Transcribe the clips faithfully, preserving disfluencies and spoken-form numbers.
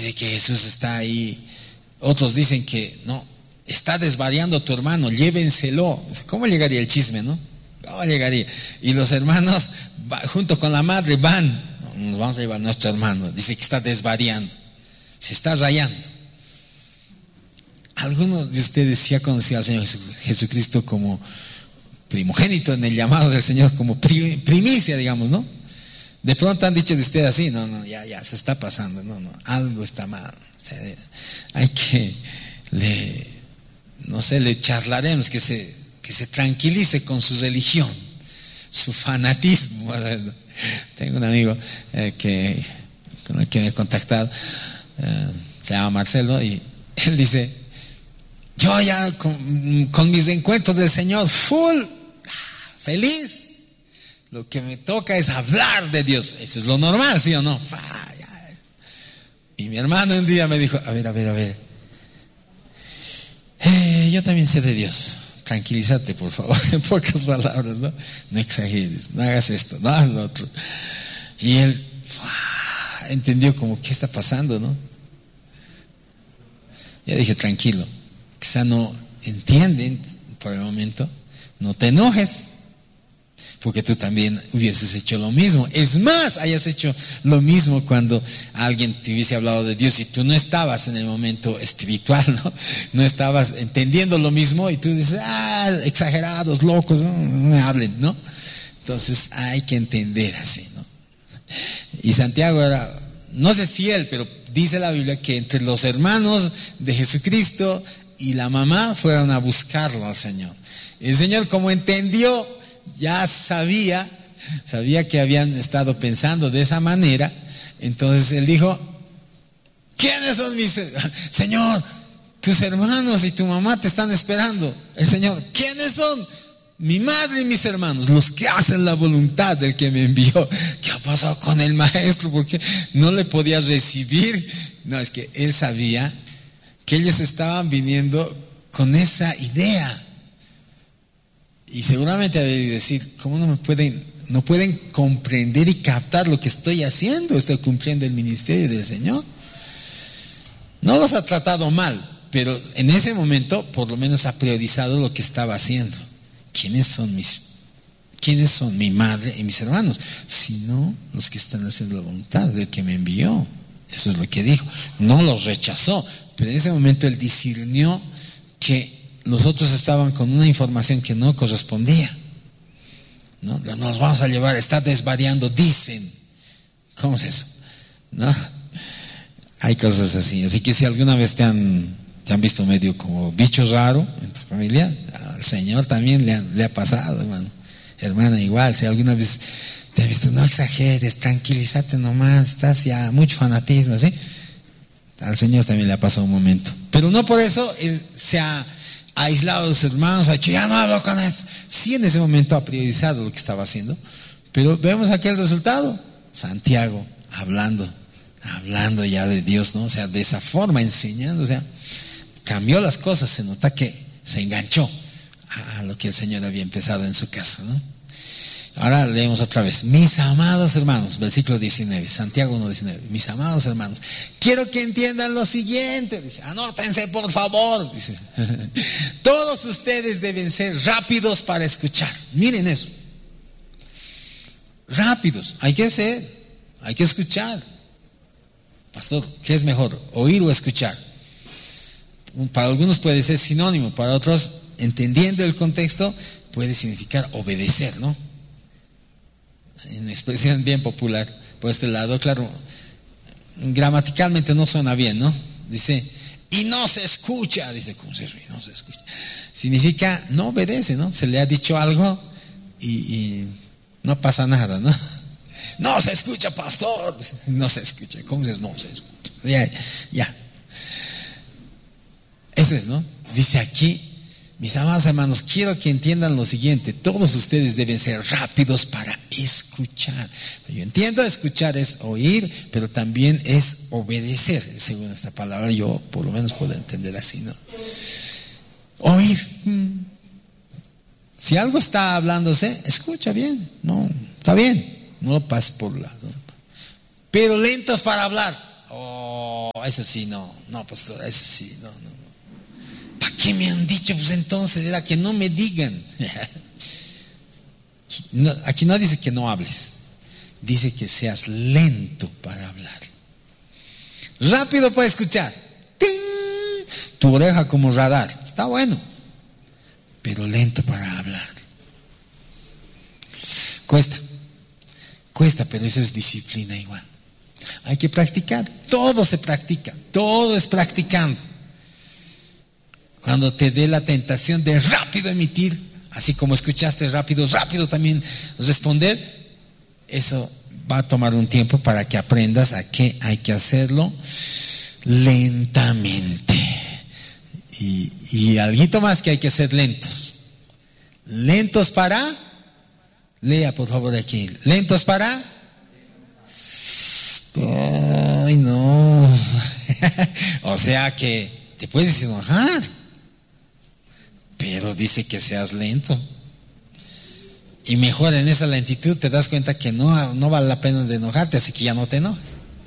dice que Jesús está ahí. Otros dicen que no, está desvariando tu hermano, llévenselo. ¿Cómo llegaría el chisme, no? ¿Cómo llegaría? Y los hermanos, junto con la madre, van. Nos vamos a llevar a nuestro hermano. Dice que está desvariando, se está rayando. ¿Alguno de ustedes sí ha conocido al Señor Jesucristo como primogénito en el llamado del Señor, como primicia, digamos, ¿no? De pronto han dicho de usted así, no, no, ya, ya, se está pasando, no, no, algo está mal. O sea, hay que, le, no sé, le charlaremos, que se, que se tranquilice con su religión, su fanatismo. Tengo un amigo eh, que, con el que me he contactado, eh, se llama Marcelo, y él dice, yo ya con, con mis reencuentros del Señor, full, feliz. Lo que me toca es hablar de Dios. Eso es lo normal, ¿sí o no? Y mi hermano un día me dijo, a ver, a ver, a ver, eh, yo también sé de Dios. Tranquilízate, por favor, en pocas palabras, ¿no? No exageres, no hagas esto, no hagas lo otro. Y él ¡fua! Entendió como, ¿qué está pasando, no? Yo dije, tranquilo, quizá no entienden por el momento, no te enojes, porque tú también hubieses hecho lo mismo. Es más, hayas hecho lo mismo cuando alguien te hubiese hablado de Dios y tú no estabas en el momento espiritual, ¿no? No estabas entendiendo lo mismo y tú dices, ah, exagerados, locos, no, no me hablen, ¿no? Entonces hay que entender así, ¿no? Y Santiago era, no sé si él, pero dice la Biblia que entre los hermanos de Jesucristo y la mamá fueron a buscarlo al Señor. El Señor, como entendió, ya sabía, sabía que habían estado pensando de esa manera. Entonces él dijo, ¿quiénes son mis hermanos? Señor, tus hermanos y tu mamá te están esperando. El Señor, ¿quiénes son? Mi madre y mis hermanos, los que hacen la voluntad del que me envió. ¿Qué ha pasado con el maestro? Porque no le podía recibir. No, es que él sabía que ellos estaban viniendo con esa idea. Y seguramente había de decir, ¿cómo no me pueden, no pueden comprender y captar lo que estoy haciendo? Estoy cumpliendo el ministerio del Señor. No los ha tratado mal, pero en ese momento por lo menos ha priorizado lo que estaba haciendo. ¿Quiénes son mis, quiénes son mi madre y mis hermanos? Sino los que están haciendo la voluntad del que me envió. Eso es lo que dijo. No los rechazó, pero en ese momento él discernió que los otros estaban con una información que no correspondía, ¿no? Nos vamos a llevar, está desvariando, dicen. ¿Cómo es eso? ¿No? Hay cosas así. Así que si alguna vez te han, te han visto medio como bicho raro en tu familia, al Señor también le ha, le ha pasado, hermano. Hermana, igual, si alguna vez te ha visto, no exageres, tranquilízate nomás, estás ya mucho fanatismo, ¿sí? Al Señor también le ha pasado un momento. Pero no por eso él se ha aislado de sus hermanos, ha dicho, ya no hablo con esto. Sí, en ese momento ha priorizado lo que estaba haciendo, pero vemos aquí el resultado. Santiago hablando, hablando ya de Dios, ¿no? O sea, de esa forma, enseñando, o sea, cambió las cosas, se nota que se enganchó a lo que el Señor había empezado en su casa, ¿no? Ahora leemos otra vez, mis amados hermanos, versículo diecinueve, Santiago uno diecinueve, mis amados hermanos, quiero que entiendan lo siguiente, dice, anótense por favor, dice, todos ustedes deben ser rápidos para escuchar. Miren eso, rápidos, hay que ser, hay que escuchar. Pastor, ¿qué es mejor, oír o escuchar? Para algunos puede ser sinónimo, para otros, entendiendo el contexto, puede significar obedecer, ¿no? En expresión bien popular, por este lado, claro, gramaticalmente no suena bien, ¿no? Dice, y no se escucha, dice, ¿cómo se y no se escucha? Significa, no obedece, ¿no? Se le ha dicho algo y, y no pasa nada, ¿no? No se escucha, pastor, no se escucha, ¿cómo se no se escucha? Ya, ya. Eso es, ¿no? Dice aquí, mis amados hermanos, quiero que entiendan lo siguiente, todos ustedes deben ser rápidos para escuchar. Yo entiendo, escuchar es oír, pero también es obedecer, según esta palabra, yo por lo menos puedo entender así, ¿no? Oír. Si algo está hablándose, escucha bien, no, está bien, no lo pases por lado. Pero lentos para hablar, oh, oh, eso sí, no, no, pastor, eso sí, no, no. ¿Para qué me han dicho? Pues entonces era que no me digan. No, aquí no dice que no hables, dice que seas lento para hablar, rápido para escuchar. ¡Ting! Tu oreja como radar, está bueno, pero lento para hablar. Cuesta, cuesta, pero eso es disciplina igual. Hay que practicar, todo se practica, todo es practicando. Cuando te dé la tentación de rápido emitir, así como escuchaste rápido, rápido también responder, eso va a tomar un tiempo para que aprendas a que hay que hacerlo lentamente. Y, y algo más que hay que ser lentos. Lentos para, lea por favor aquí, lentos para, ay no, o sea que te puedes enojar, pero dice que seas lento. Y mejor en esa lentitud te das cuenta que no, no vale la pena de enojarte, así que ya no te enojas.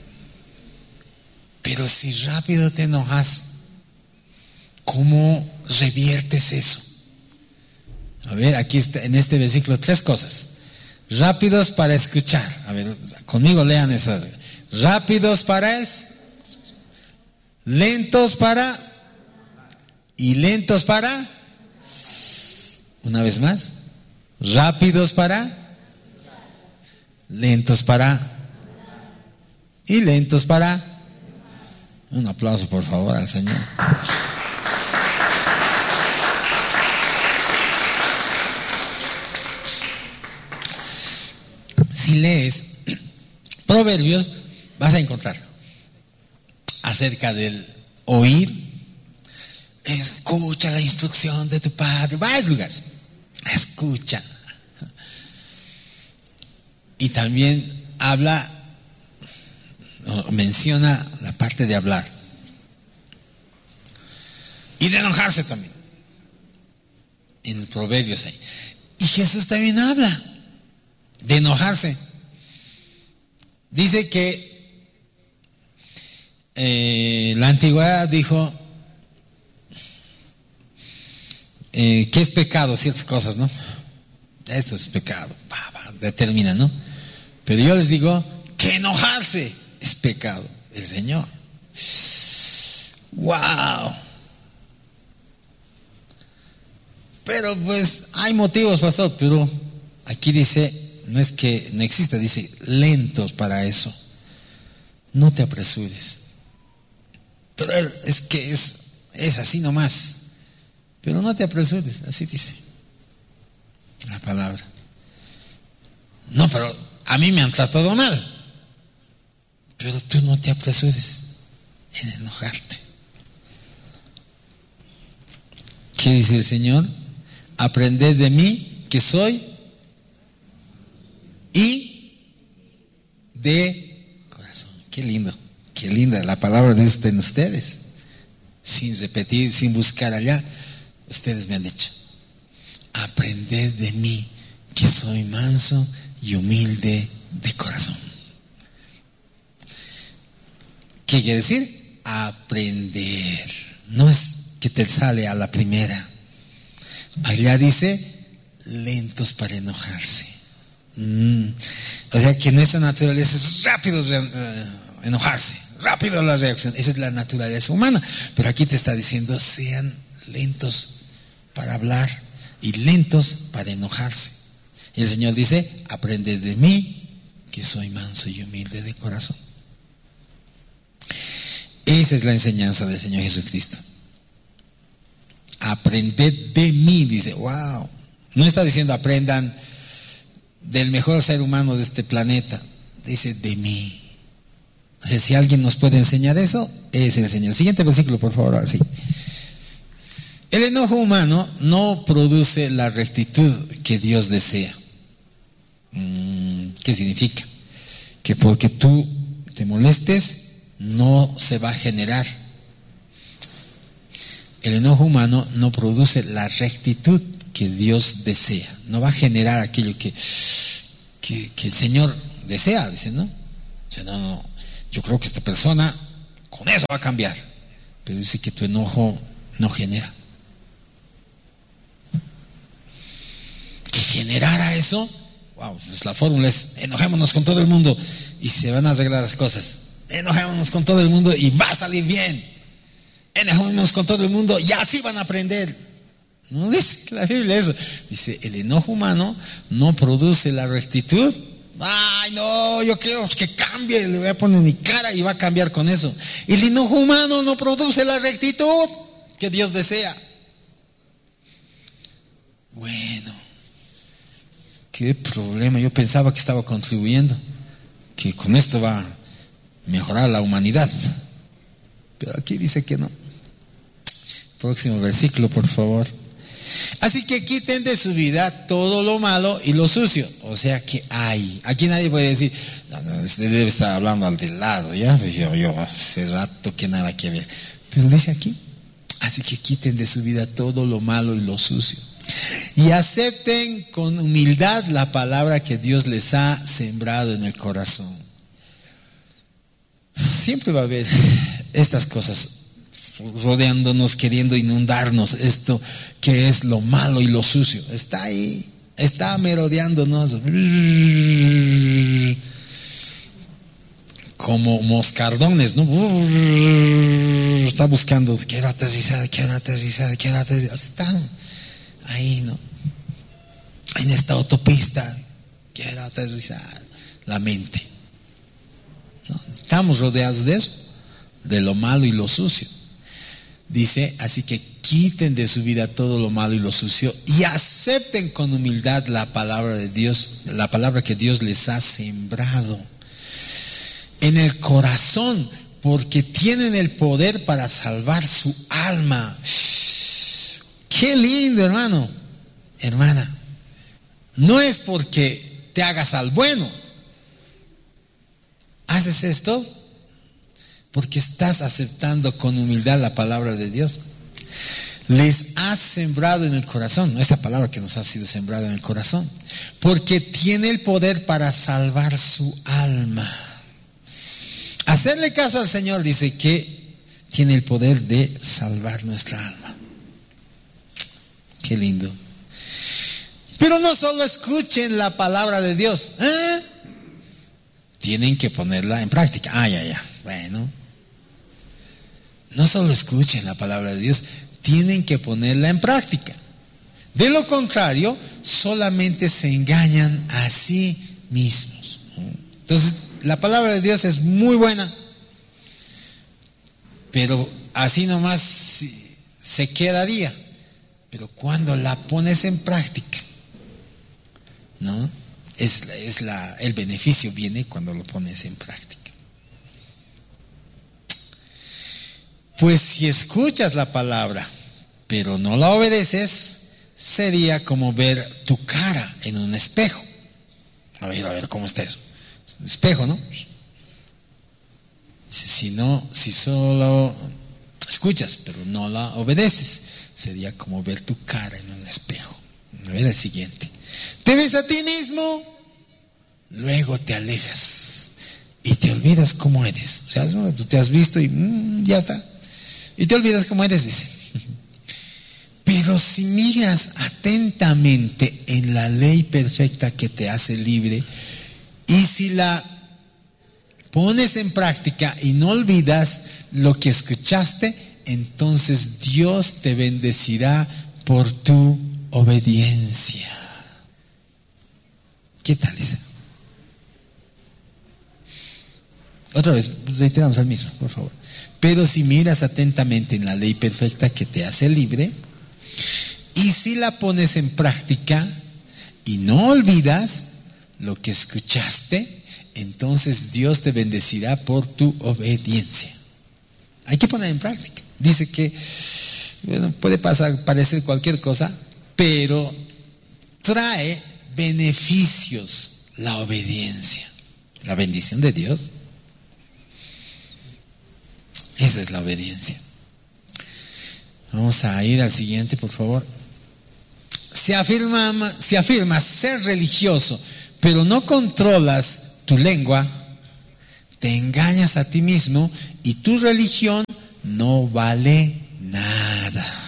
Pero si rápido te enojas, ¿cómo reviertes eso? A ver, aquí está, en este versículo, tres cosas. Rápidos para escuchar. A ver, conmigo lean eso. Rápidos para es, lentos para, y lentos para, una vez más, rápidos para, lentos para, y lentos para. Un aplauso por favor al Señor. Si lees Proverbios, vas a encontrar acerca del oír. Escucha la instrucción de tu padre. Varios lugares. Escucha. Y también habla, menciona la parte de hablar. Y de enojarse también. En Proverbios hay. Y Jesús también habla de enojarse. Dice que eh, la antigüedad dijo eh, que es pecado ciertas cosas, ¿no? Esto es pecado, bah, bah, determina, ¿no? Pero yo les digo que enojarse es pecado. El Señor. ¡Wow! Pero pues hay motivos, pastor, pero aquí dice, no es que no exista, dice lentos para eso. No te apresures. Pero es que es, es así nomás. Pero no te apresures, así dice la palabra. No, pero a mí me han tratado mal. Pero tú no te apresures en enojarte. ¿Qué dice el Señor? Aprended de mí que soy y de corazón. Qué lindo, qué linda la palabra de Dios en ustedes. Sin repetir, sin buscar allá, ustedes me han dicho: aprended de mí que soy manso y humilde de corazón. ¿Qué quiere decir? Aprender. No es que te sale a la primera. Allá dice lentos para enojarse. Mm. O sea que nuestra naturaleza es rápido uh, enojarse, rápido la reacción. Esa es la naturaleza humana. Pero aquí te está diciendo: sean lentos para hablar y lentos para enojarse. Y el Señor dice: aprended de mí que soy manso y humilde de corazón. Esa es la enseñanza del Señor Jesucristo. Aprended de mí, dice. Wow. No está diciendo aprendan del mejor ser humano de este planeta. Dice de mí. O sea, si alguien nos puede enseñar eso, es el Señor. Siguiente versículo, por favor. Ahora sí. El enojo humano no produce la rectitud que Dios desea. ¿Qué significa? Que porque tú te molestes, no se va a generar. El enojo humano no produce la rectitud que Dios desea. No va a generar aquello que, que, que el Señor desea, dice, ¿no? O sea, no, no, yo creo que esta persona Con eso va a cambiar. Pero dice que tu enojo no genera. Que generara eso, wow, pues la fórmula es enojémonos con todo el mundo y se van a arreglar las cosas. Enojémonos con todo el mundo y va a salir bien. Enojémonos con todo el mundo y así van a aprender. No dice la Biblia eso. Dice, el enojo humano no produce la rectitud. Ay, no, yo quiero que cambie, le voy a poner mi cara y va a cambiar con eso. El enojo humano no produce la rectitud que Dios desea. Bueno, qué problema. Yo pensaba que estaba contribuyendo, que con esto va a mejorar la humanidad, pero aquí dice que no. Próximo versículo, por favor. Así que quiten de su vida todo lo malo y lo sucio. O sea que hay. Aquí nadie puede decir, no, no, usted debe estar hablando al del lado, ya. Yo, yo hace rato que nada que ver. Pero dice aquí, así que quiten de su vida todo lo malo y lo sucio. Y acepten con humildad la palabra que Dios les ha sembrado en el corazón. Siempre va a haber estas cosas rodeándonos, queriendo inundarnos, esto que es lo malo y lo sucio. Está ahí, está merodeándonos como moscardones, ¿no? Está buscando, quiero aterrizar, quiero aterrizar, quiero aterrizar. Está ahí, ¿no? En esta autopista, quiero aterrizar. La mente, ¿no? Estamos rodeados de eso, de lo malo y lo sucio. Dice, así que quiten de su vida todo lo malo y lo sucio y acepten con humildad la palabra de Dios, la palabra que Dios les ha sembrado en el corazón, porque tienen el poder para salvar su alma. Qué lindo, hermano, hermana. No es porque te hagas al bueno. Haces esto porque estás aceptando con humildad la palabra de Dios. Les has sembrado en el corazón, esta palabra que nos ha sido sembrada en el corazón, porque tiene el poder para salvar su alma. Hacerle caso al Señor dice que tiene el poder de salvar nuestra alma. Qué lindo. Pero no solo escuchen la palabra de Dios, ¿eh? Tienen que ponerla en práctica. Ah, ya, ya. Bueno. No solo escuchen la palabra de Dios, tienen que ponerla en práctica. De lo contrario, solamente se engañan a sí mismos. Entonces, la palabra de Dios es muy buena, pero así nomás se quedaría. Pero cuando la pones en práctica, ¿no? Es, es la, el beneficio viene cuando lo pones en práctica. Pues si escuchas la palabra, pero no la obedeces, sería como ver tu cara en un espejo. A ver, a ver, ¿cómo está eso? Es un espejo, ¿no? Si no, si solo escuchas, pero no la obedeces, sería como ver tu cara en un espejo. A ver el siguiente. Te ves a ti mismo, luego te alejas y te olvidas cómo eres. O sea, tú te has visto y mmm, ya está. Y te olvidas cómo eres, dice. Pero si miras atentamente en la ley perfecta que te hace libre, y si la pones en práctica y no olvidas lo que escuchaste, entonces Dios te bendecirá por tu obediencia. ¿Qué tal esa? Otra vez, reiteramos al mismo, por favor. Pero si miras atentamente en la ley perfecta que te hace libre, y si la pones en práctica y no olvidas lo que escuchaste, entonces Dios te bendecirá por tu obediencia. Hay que poner en práctica. Dice que bueno, puede pasar, parecer cualquier cosa, pero trae beneficios la obediencia. La bendición de Dios. Esa es la obediencia. Vamos a ir al siguiente, por favor. Si afirma, si afirmas ser religioso, pero no controlas tu lengua, te engañas a ti mismo y tu religión no vale nada.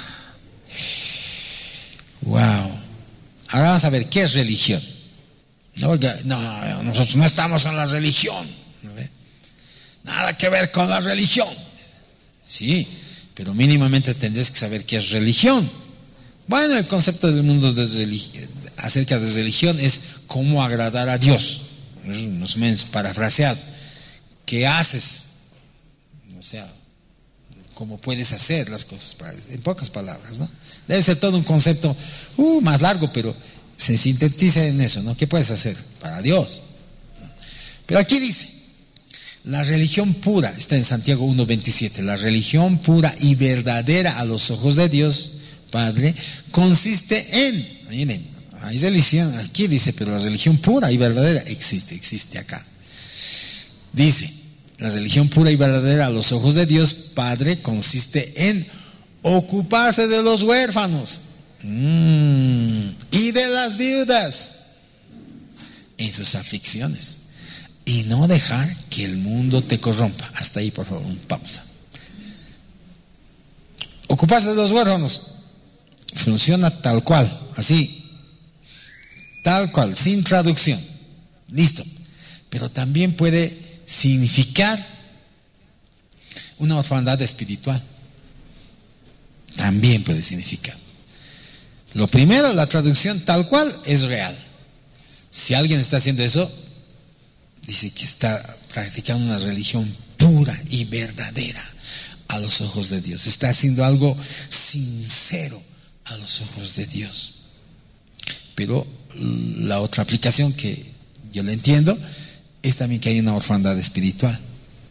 Wow. Ahora vamos a ver qué es religión. No, no, nosotros no estamos en la religión. ¿No ve? Nada que ver con la religión. Sí, pero mínimamente tendrías que saber qué es religión. Bueno, el concepto del mundo de religi- acerca de religión es cómo agradar a Dios. Más o menos parafraseado. ¿Qué haces? O sea, cómo puedes hacer las cosas, en pocas palabras, ¿no? Debe ser todo un concepto uh, más largo, pero se sintetiza en eso, ¿no? ¿Qué puedes hacer para Dios? Pero aquí dice, la religión pura, está en Santiago uno veintisiete, la religión pura y verdadera a los ojos de Dios, Padre, consiste en, miren, hay religión, aquí dice, pero la religión pura y verdadera existe, existe acá. Dice, la religión pura y verdadera a los ojos de Dios, Padre, consiste en ocuparse de los huérfanos mmm, y de las viudas en sus aflicciones y no dejar que el mundo te corrompa. Hasta ahí, por favor, un pausa. Ocuparse de los huérfanos funciona tal cual, así, tal cual, sin traducción, listo. Pero también puede significar una orfandad espiritual. También puede significar. Lo primero, la traducción tal cual es real. Si alguien está haciendo eso, dice que está practicando una religión pura y verdadera a los ojos de Dios. Está haciendo algo sincero a los ojos de Dios. Pero la otra aplicación que yo le entiendo es también que hay una orfandad espiritual.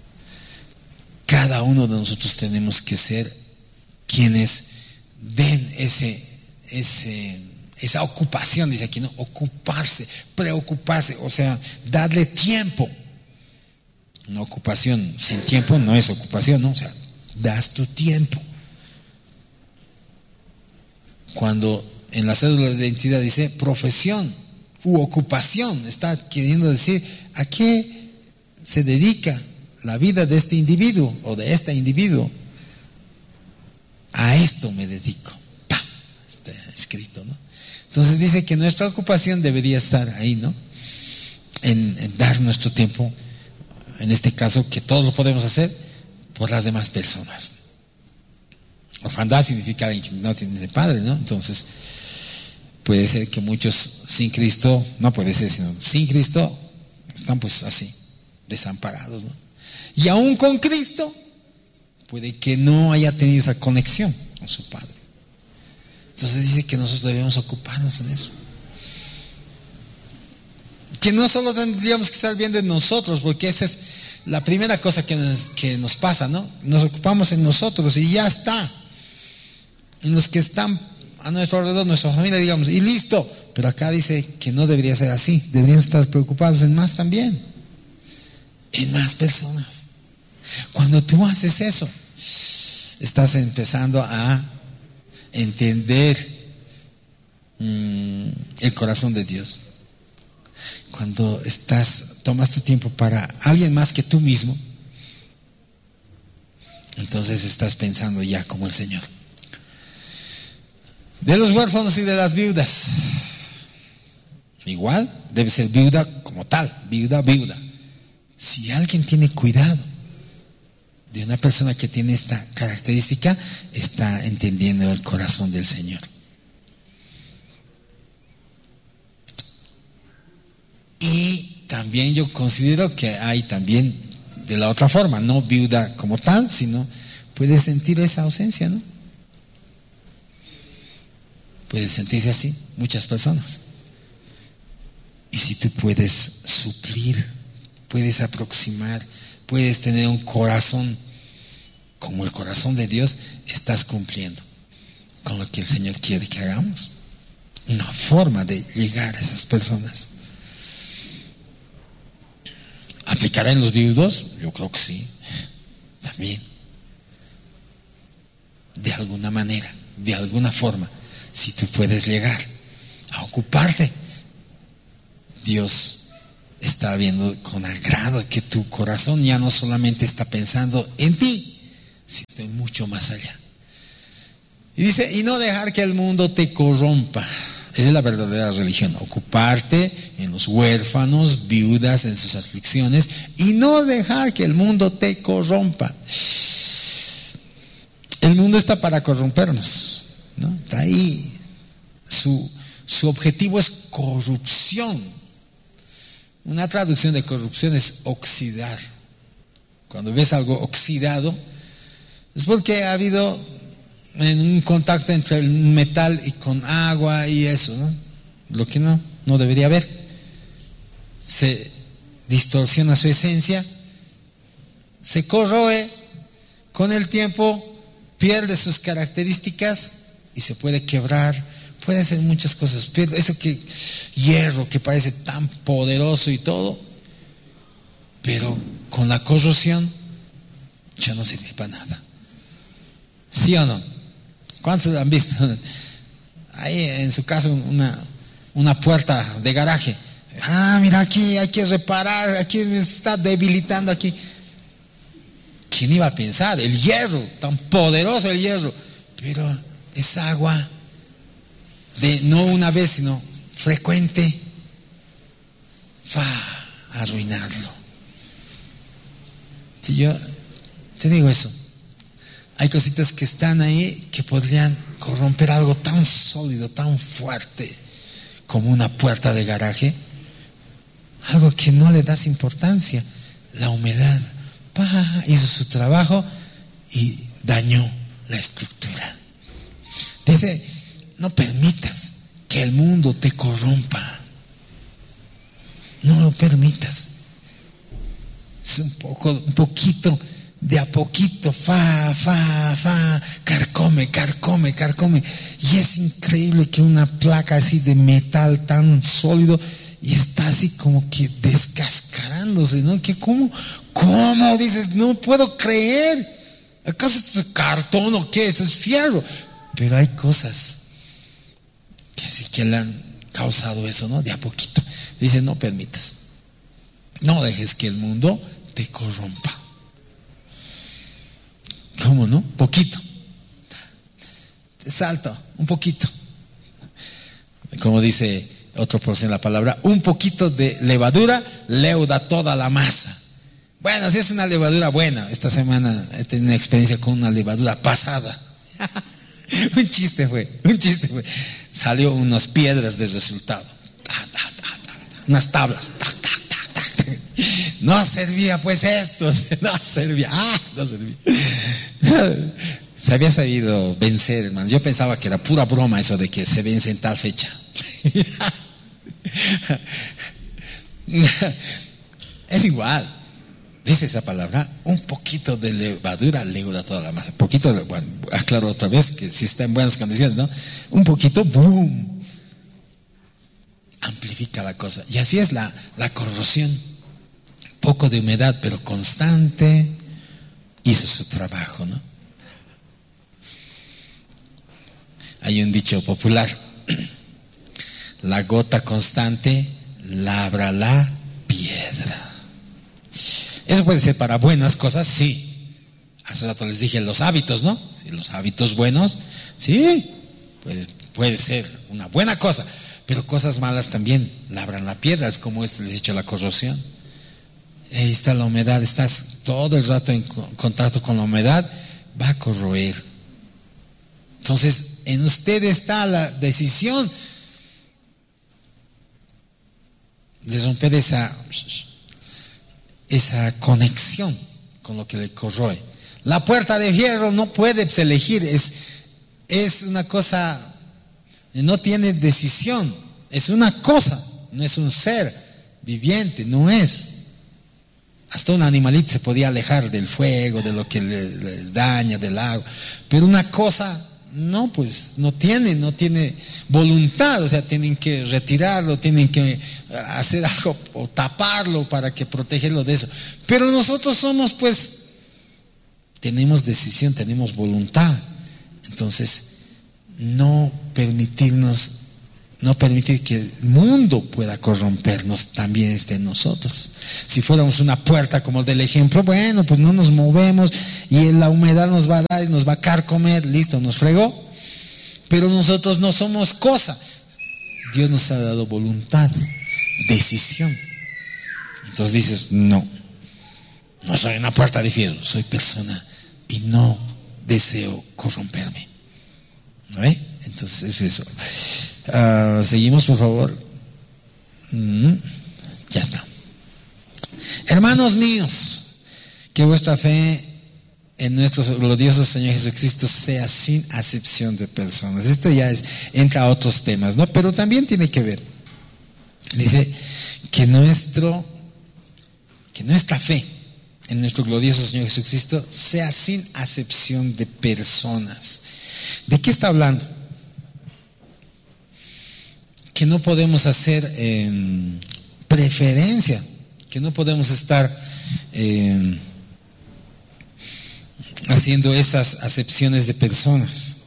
Cada uno de nosotros tenemos que ser quienes den ese, ese, esa ocupación, dice aquí, ¿no? Ocuparse, preocuparse, o sea, darle tiempo. Una ocupación sin tiempo no es ocupación, ¿no? O sea, das tu tiempo. Cuando en la cédula de identidad dice profesión u ocupación, está queriendo decir a qué se dedica la vida de este individuo o de este individuo. A esto me dedico. ¡Pam! Está escrito, ¿no? Entonces dice que nuestra ocupación debería estar ahí, ¿no? En, en dar nuestro tiempo, en este caso, que todos lo podemos hacer por las demás personas. Orfandad significa alguien que no tiene de padre, ¿no? Entonces, puede ser que muchos sin Cristo, no puede ser, sino sin Cristo, están pues así, desamparados, ¿no? Y aún con Cristo, puede que no haya tenido esa conexión con su Padre. Entonces dice que nosotros debemos ocuparnos en eso. Que no solo tendríamos que estar viendo en nosotros, porque esa es la primera cosa que nos, que nos pasa, ¿no? Nos ocupamos en nosotros y ya está. En los que están a nuestro alrededor, nuestra familia, digamos, y listo. Pero acá dice que no debería ser así. Deberíamos estar preocupados en más también. En más personas. Cuando tú haces eso, estás empezando a entender mmm, el corazón de Dios. Cuando estás, tomas tu tiempo para alguien más que tú mismo, entonces estás pensando ya como el Señor. De los huérfanos y de las viudas, igual debe ser viuda como tal, viuda, viuda. Si alguien tiene cuidado de una persona que tiene esta característica, está entendiendo el corazón del Señor. Y también yo considero que hay también de la otra forma, no viuda como tal, sino puede sentir esa ausencia, ¿no? Puede sentirse así, muchas personas. Y si tú puedes suplir, puedes aproximar, puedes tener un corazón como el corazón de Dios, estás cumpliendo con lo que el Señor quiere que hagamos. Una forma de llegar a esas personas. ¿Aplicará en los viudos? Yo creo que sí, también. De alguna manera, de alguna forma, si tú puedes llegar a ocuparte, Dios está viendo con agrado que tu corazón ya no solamente está pensando en ti, sino en mucho más allá. Y dice, y no dejar que el mundo te corrompa. Esa es la verdadera religión, ocuparte en los huérfanos, viudas, en sus aflicciones, y no dejar que el mundo te corrompa. El mundo está para corrompernos, ¿no? Está ahí. Su, su objetivo es corrupción. Una traducción de corrupción es oxidar. Cuando ves algo oxidado, es porque ha habido en un contacto entre el metal y con agua y eso, ¿no? Lo que no, no debería haber. Se distorsiona su esencia, se corroe, con el tiempo pierde sus características y se puede quebrar. Puede hacer muchas cosas. Eso que hierro que parece tan poderoso y todo, pero con la corrosión ya no sirve para nada. ¿Sí o no? ¿Cuántos han visto ahí en su casa una, una puerta de garaje? Ah, mira, aquí hay que reparar, aquí me está debilitando aquí. ¿Quién iba a pensar? El hierro, tan poderoso el hierro, pero es agua. De no una vez, sino frecuente, va a arruinarlo. Si yo te digo eso, hay cositas que están ahí que podrían corromper algo tan sólido, tan fuerte como una puerta de garaje, algo que no le das importancia. La humedad, pa, hizo su trabajo y dañó la estructura. Dice, no permitas que el mundo te corrompa. No lo permitas. Es un poco, un poquito, de a poquito, fa, fa, fa, carcome, carcome, carcome. Y es increíble que una placa así de metal tan sólido y está así como que descascarándose, ¿no? Que cómo, cómo dices, no puedo creer. ¿Acaso esto es cartón o qué? Eso es fierro. Pero hay cosas que sí que le han causado eso, ¿no? De a poquito. Dice, no permitas, no dejes que el mundo te corrompa. ¿Cómo no? Poquito. Te salto, un poquito. Como dice otro por en la palabra, un poquito de levadura leuda toda la masa. Bueno, si es una levadura buena, esta semana he tenido una experiencia con una levadura pasada. Un chiste fue, un chiste fue. Salió unas piedras de resultado. Ta, ta, ta, ta, ta, unas tablas. Ta, ta, ta, ta, ta. No servía pues esto. No servía. Ah, no servía. Se había sabido vencer, hermano. Yo pensaba que era pura broma eso de que se vence en tal fecha. Es igual. Dice esa palabra, un poquito de levadura leuda toda la masa. Poquito, de, bueno, aclaro otra vez que si está en buenas condiciones, ¿no? Un poquito, boom, amplifica la cosa. Y así es la, la corrosión. Poco de humedad, pero constante, hizo su trabajo, ¿no? Hay un dicho popular, la gota constante labra la piedra. Eso puede ser para buenas cosas, sí. Hace rato les dije los hábitos, ¿no? Sí, los hábitos buenos, sí, puede, puede ser una buena cosa, pero cosas malas también labran la piedra, es como este les he dicho, la corrosión. Ahí está la humedad, estás todo el rato en contacto con la humedad, va a corroer. Entonces, en usted está la decisión de romper esa... esa conexión con lo que le corroe. La puerta de hierro no puede elegir, es, es una cosa, no tiene decisión, es una cosa, no es un ser viviente, no es. Hasta un animalito se podía alejar del fuego, de lo que le, le daña, del agua, pero una cosa no, pues no tiene, no tiene voluntad, o sea, tienen que retirarlo, tienen que hacer algo o taparlo para que protegerlo de eso. Pero nosotros somos, pues, tenemos decisión, tenemos voluntad. Entonces, no permitirnos no permitir que el mundo pueda corrompernos, también esté en nosotros. Si fuéramos una puerta como el del ejemplo, bueno, pues no nos movemos y la humedad nos va a dar y nos va a carcomer, listo, nos fregó. Pero nosotros no somos cosa. Dios nos ha dado voluntad, decisión. Entonces dices, no, no soy una puerta de fierro, soy persona y no deseo corromperme. ¿No ve? Entonces es eso. Uh, seguimos, por favor. Mm, ya está. Hermanos míos, que vuestra fe en nuestro glorioso Señor Jesucristo sea sin acepción de personas. Esto ya es, entra a otros temas, ¿no? Pero también tiene que ver. Dice que nuestro, que nuestra fe en nuestro glorioso Señor Jesucristo sea sin acepción de personas. ¿De qué está hablando? Que no podemos hacer eh, preferencia, que no podemos estar eh, haciendo esas acepciones de personas.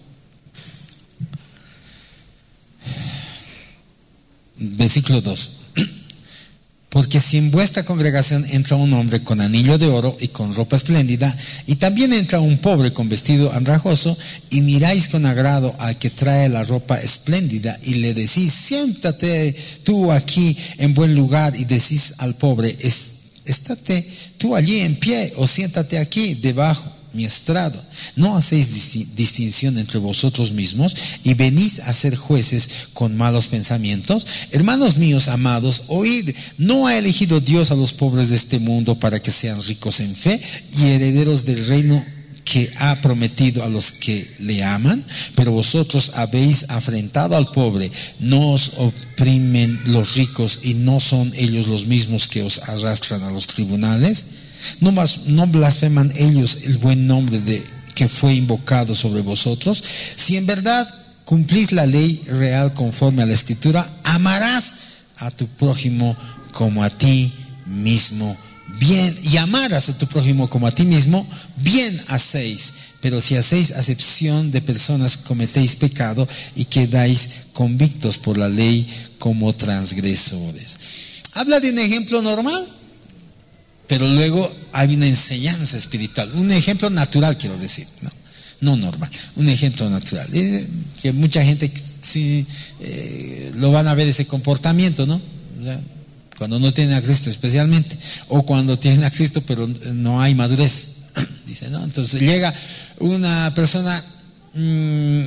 Versículo dos. Porque si en vuestra congregación entra un hombre con anillo de oro y con ropa espléndida, y también entra un pobre con vestido andrajoso, y miráis con agrado al que trae la ropa espléndida, y le decís, siéntate tú aquí en buen lugar, y decís al pobre, estate tú allí en pie, o siéntate aquí debajo mi estrado. ¿No hacéis distinción entre vosotros mismos y venís a ser jueces con malos pensamientos? Hermanos míos amados, oíd, ¿no ha elegido Dios a los pobres de este mundo para que sean ricos en fe y herederos del reino que ha prometido a los que le aman? Pero vosotros habéis afrentado al pobre. No os oprimen los ricos, y no son ellos los mismos que os arrastran a los tribunales. ¿No, no blasfeman ellos el buen nombre de que fue invocado sobre vosotros? Si en verdad cumplís la ley real conforme a la Escritura, amarás a tu prójimo como a ti mismo. Bien, y amarás a tu prójimo como a ti mismo, bien hacéis. Pero si hacéis acepción de personas, cometéis pecado y quedáis convictos por la ley como transgresores. Habla de un ejemplo normal, pero luego hay una enseñanza espiritual, un ejemplo natural, quiero decir, no, no normal, un ejemplo natural. Eh, que mucha gente sí eh, lo van a ver ese comportamiento, ¿no? O sea, cuando no tienen a Cristo especialmente, o cuando tienen a Cristo pero no hay madurez. Dice, ¿no? Entonces llega una persona mmm,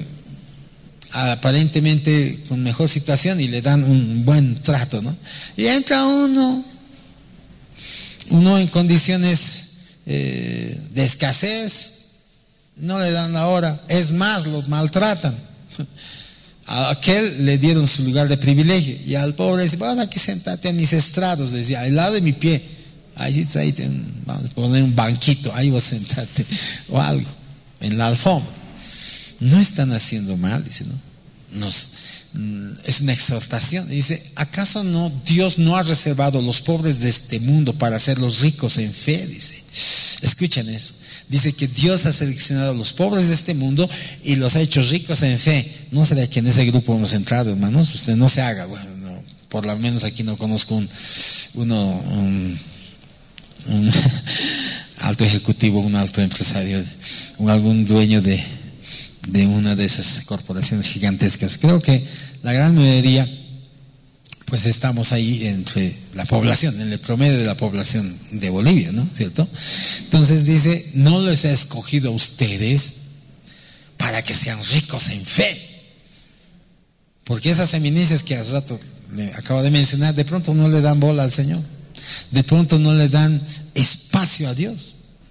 aparentemente con mejor situación y le dan un buen trato, ¿no? Y entra uno. Uno en condiciones eh, de escasez, no le dan la hora, es más, los maltratan. A aquel le dieron su lugar de privilegio, y al pobre dice, vamos aquí, sentate a mis estrados, decía, al lado de mi pie, ahí, ahí vamos a poner un banquito, ahí vos sentate, o algo, en la alfombra. No están haciendo mal, dice, ¿no? Nos, es una exhortación. Dice, ¿acaso no Dios no ha reservado los pobres de este mundo para hacerlos ricos en fe? Dice, escuchen eso. Dice que Dios ha seleccionado a los pobres de este mundo y los ha hecho ricos en fe. ¿No será que en ese grupo hemos entrado, hermanos? Usted no se haga, bueno, no, por lo menos aquí no conozco un, uno, un, un alto ejecutivo, un alto empresario, un, algún dueño de de una de esas corporaciones gigantescas. Creo que la gran mayoría pues estamos ahí entre la población, en el promedio de la población de Bolivia, ¿no? ¿Cierto? Entonces dice, no les he escogido a ustedes para que sean ricos en fe, porque esas eminencias que hace rato le acabo de mencionar, de pronto no le dan bola al Señor, de pronto no le dan espacio a Dios.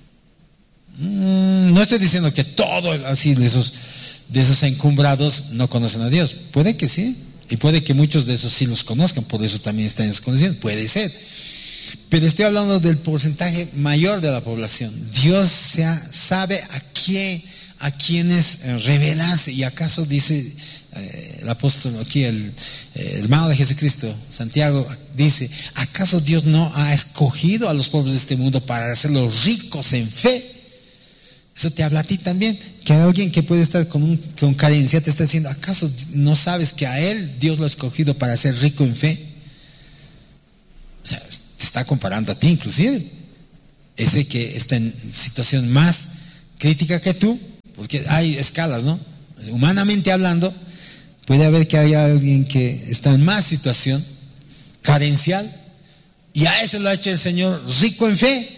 No estoy diciendo que todos así de esos, de esos encumbrados no conocen a Dios. Puede que sí, y puede que muchos de esos sí los conozcan, por eso también están en esa condición. Puede ser. Pero estoy hablando del porcentaje mayor de la población. Dios sea, sabe a quién, a quiénes revelarse. Y acaso dice eh, el apóstol aquí, el eh, hermano de Jesucristo, Santiago, dice, ¿acaso Dios no ha escogido a los pobres de este mundo para hacerlos ricos en fe Eso te habla a ti también, que alguien que puede estar con, un, con carencia te está diciendo, ¿acaso no sabes que a él Dios lo ha escogido para ser rico en fe? O sea, te está comparando a ti inclusive. Ese que está en situación más crítica que tú, porque hay escalas, ¿no? Humanamente hablando, puede haber que haya alguien que está en más situación carencial y a ese lo ha hecho el Señor rico en fe.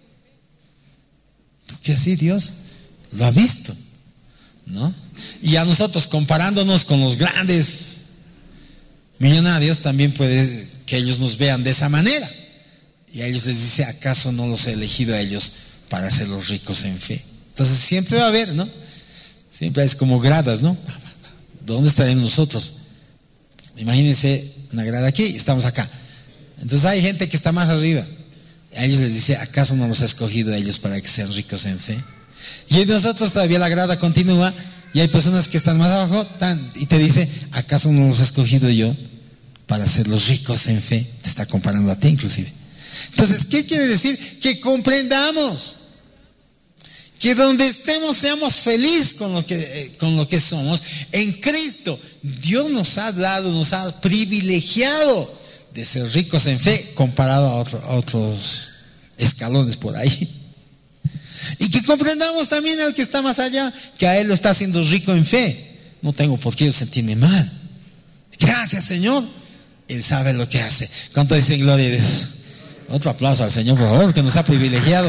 Porque así Dios lo ha visto, ¿no? Y a nosotros, comparándonos con los grandes millonarios, también puede que ellos nos vean de esa manera. Y a ellos les dice, ¿acaso no los he elegido a ellos para hacerlos ricos en fe? Entonces siempre va a haber, ¿no? Siempre es como gradas, ¿no? ¿Dónde estaremos nosotros? Imagínense una grada aquí y estamos acá. Entonces hay gente que está más arriba. A ellos les dice, ¿acaso no los ha escogido a ellos para que sean ricos en fe? Y en nosotros todavía la grada continúa y hay personas que están más abajo tan, y te dice, ¿acaso no los he escogido yo para hacerlos ricos en fe? Te está comparando a ti inclusive. Entonces, ¿qué quiere decir? Que comprendamos que donde estemos seamos felices con lo que, eh, con lo que somos en Cristo. Dios nos ha dado, nos ha privilegiado de ser ricos en fe comparado a, otro, a otros escalones por ahí. Y que comprendamos también al que está más allá, que a él lo está haciendo rico en fe. No tengo por qué sentirme mal. Gracias, Señor. Él sabe lo que hace. ¿Cuánto dicen gloria a Dios? Otro aplauso al Señor, por favor, que nos ha privilegiado.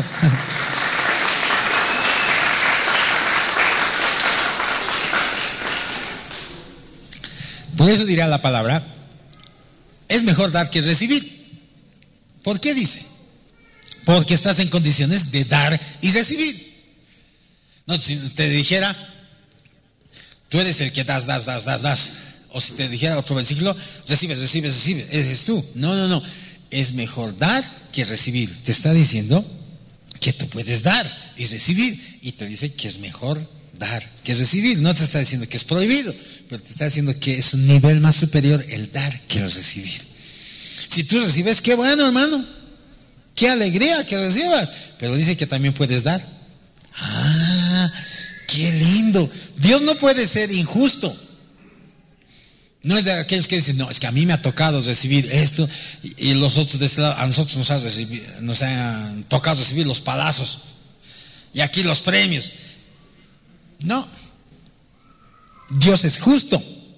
Por eso dirá la palabra, es mejor dar que recibir. ¿Por qué dice? Porque estás en condiciones de dar y recibir. No, si te dijera, tú eres el que das, das, das, das, das. O si te dijera otro versículo, recibes, recibes, recibes, eres tú. No, no, no. Es mejor dar que recibir. Te está diciendo que tú puedes dar y recibir. Y te dice que es mejor dar que recibir. No te está diciendo que es prohibido, pero te está diciendo que es un nivel más superior el dar que el recibir. Si tú recibes, qué bueno, hermano, qué alegría que recibas, pero dice que también puedes dar. Ah, qué lindo. Dios no puede ser injusto. No es de aquellos que dicen, no, es que a mí me ha tocado recibir esto y, y los otros de este lado, a nosotros nos, ha recibido, nos han tocado recibir los palazos y aquí los premios. No, Dios es justo.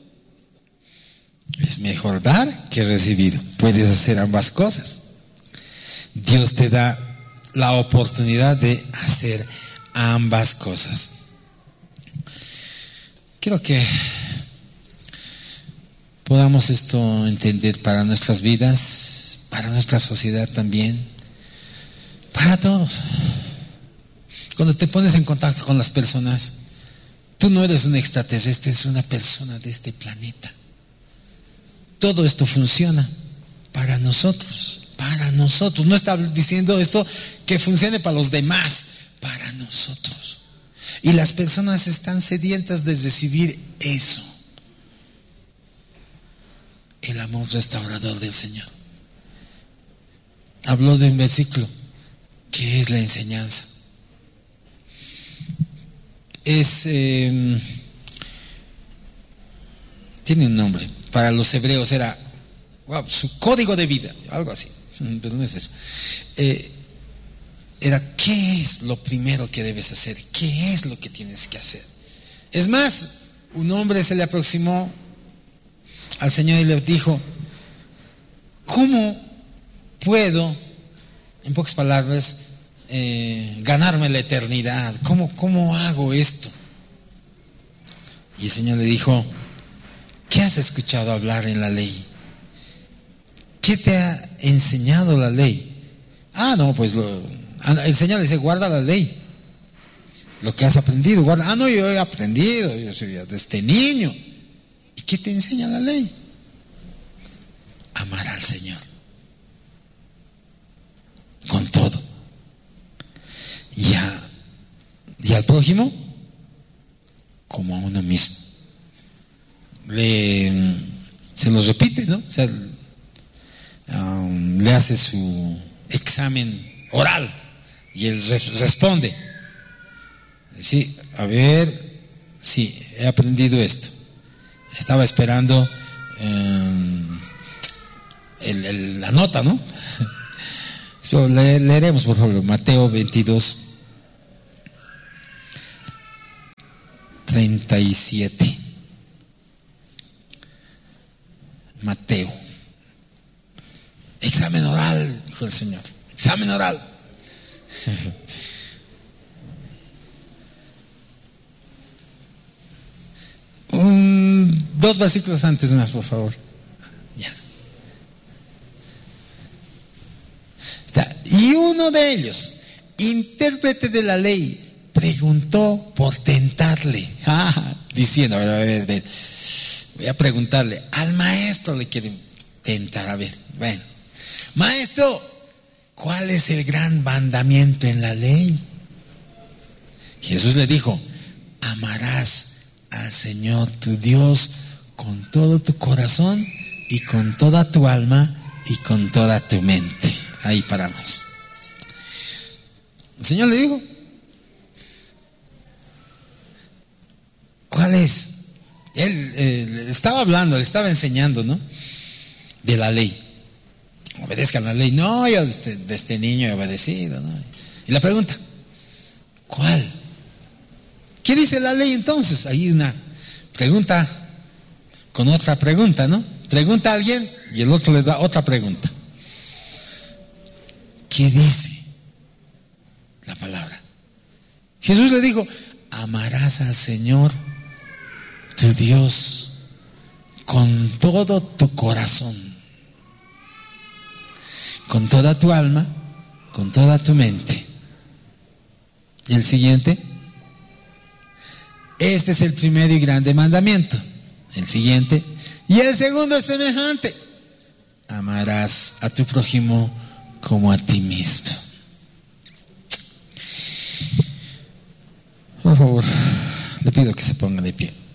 Es mejor dar que recibir. Puedes hacer ambas cosas. Dios te da la oportunidad de hacer ambas cosas. Quiero que podamos esto entender para nuestras vidas, para nuestra sociedad también, para todos. Cuando te pones en contacto con las personas, tú no eres un extraterrestre, eres una persona de este planeta. Todo esto funciona para nosotros, para nosotros. No está diciendo esto que funcione para los demás, para nosotros. Y las personas están sedientas de recibir eso. El amor restaurador del Señor. Habló de un versículo que es la enseñanza. Es eh, tiene un nombre. Para los hebreos era wow, su código de vida, algo así, pero no es eso. Eh, era ¿qué es lo primero que debes hacer? ¿Qué es lo que tienes que hacer? Es más, un hombre se le aproximó al Señor y le dijo, ¿cómo puedo, en pocas palabras, eh, ganarme la eternidad? ¿Cómo, cómo hago esto? Y el Señor le dijo, ¿qué has escuchado hablar en la ley? ¿Qué te ha enseñado la ley? Ah, no, pues lo, el Señor le dice, guarda la ley. Lo que has aprendido, guarda. Ah, no, yo he aprendido, yo soy desde niño. ¿Y qué te enseña la ley? Amar al Señor. Con todo. Y, a, y al prójimo, como a uno mismo. Le, se los repite, ¿no? O sea, um, le hace su examen oral y él re- responde. Sí, a ver, sí, he aprendido esto. Estaba esperando eh, el, el, la nota, ¿no? Le, leeremos, por favor, Mateo veintidós, treinta y siete. Mateo. Examen oral, dijo el Señor. Examen oral. Un, dos versículos antes más, por favor. Ya. Está. Y uno de ellos, intérprete de la ley, preguntó por tentarle, ah, diciendo, a ver, a ver, a ver, voy a preguntarle, al maestro le quieren tentar, a ver, bueno, maestro, ¿cuál es el gran mandamiento en la ley? Jesús le dijo, amarás al Señor tu Dios con todo tu corazón y con toda tu alma y con toda tu mente. Ahí paramos. El Señor le dijo, ¿cuál es? Él eh, estaba hablando, le estaba enseñando, ¿no? De la ley. Obedezcan la ley. No, yo desde, desde este niño he obedecido, ¿no? Y la pregunta, ¿cuál? ¿Qué dice la ley entonces? Ahí una pregunta con otra pregunta, ¿no? Pregunta a alguien y el otro le da otra pregunta. ¿Qué dice la palabra? Jesús le dijo, amarás al Señor tu Dios con todo tu corazón, con toda tu alma, con toda tu mente. Y el siguiente, este es el primero y grande mandamiento. El siguiente, y el segundo es semejante, amarás a tu prójimo como a ti mismo. Por favor, le pido que se ponga de pie.